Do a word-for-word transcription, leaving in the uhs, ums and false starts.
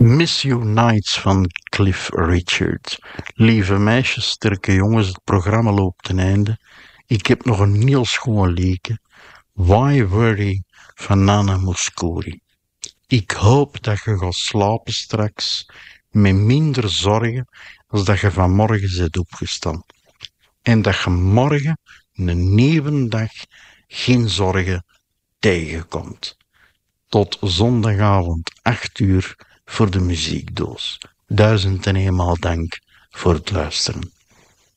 Miss You Nights van Cliff Richard. Lieve meisjes, sterke jongens, het programma loopt ten einde. Ik heb nog een heel schoon liedje. Why Worry van Nana Mouskouri. Ik hoop dat je gaat slapen straks met minder zorgen als dat je vanmorgen bent opgestaan. En dat je morgen, een nieuwe dag, geen zorgen tegenkomt. Tot zondagavond, acht uur, voor de muziekdoos. Duizend en eenmaal dank voor het luisteren.